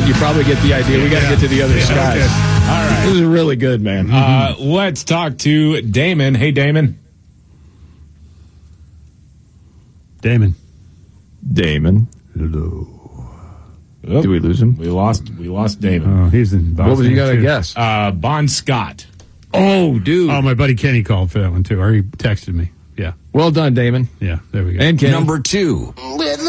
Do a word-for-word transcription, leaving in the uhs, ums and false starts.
you probably get the idea. We got to Yeah. get to the other Yeah, skies. okay. All right. This is really good, man. Uh, let's talk to Damon. Hey, Damon. Damon. Damon. Hello. Oh, Did we lose him? We lost. We lost Damon. Oh, he's in Boston. What was you got to too. guess? Uh, Bon Scott. Oh, dude. Oh, my buddy Kenny called for that one, too. Or he texted me. Yeah. Well done, Damon. Yeah, there we go. And Kenny. Number two. With